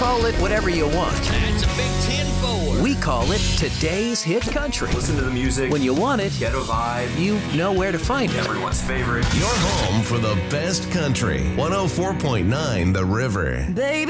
Call it whatever you want. That's a big 10-4. We call it Today's Hit Country. Listen to the music. When you want it, Ghetto vibe. you know where to find it. Everyone's favorite. Your home for the best country. 104.9 The River. Baby.